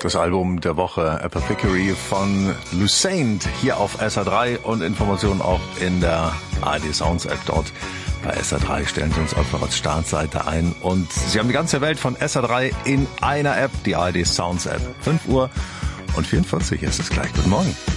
Das Album der Woche Apothecary von Lucent hier auf SR3 und Informationen auch in der ARD Sounds App dort. Bei SR3 stellen Sie uns einfach als Startseite ein und Sie haben die ganze Welt von SR3 in einer App, die ARD Sounds App. 5:44 ist es gleich. Guten Morgen.